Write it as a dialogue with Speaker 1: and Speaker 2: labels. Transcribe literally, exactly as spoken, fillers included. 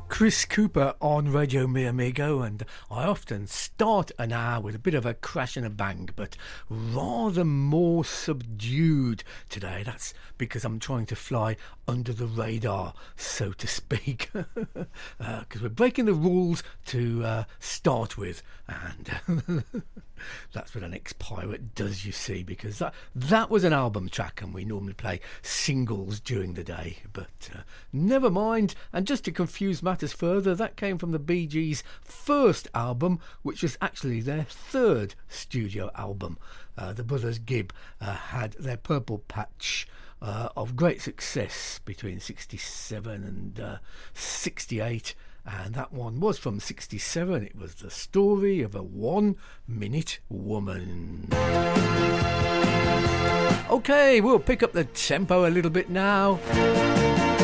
Speaker 1: Chris Cooper on Radio Mi Amigo, and I often start an hour with a bit of a crash and a bang, but rather more subdued today. That's because I'm trying to fly under the radar, so to speak, because uh, we're breaking the rules to uh, start with, and that's what an ex-pirate does, you see, because that, that was an album track, and we normally play singles during the day, but uh, never mind. And just to confuse matters further, that came from the Bee Gees' first album, which was actually their third studio album. Uh, the brothers Gibb uh, had their Purple Patch uh, of great success between sixty-seven and uh, sixty-eight, and that one was from sixty-seven. It was The Story of a One-Minute Woman. Okay, we'll pick up the tempo a little bit now.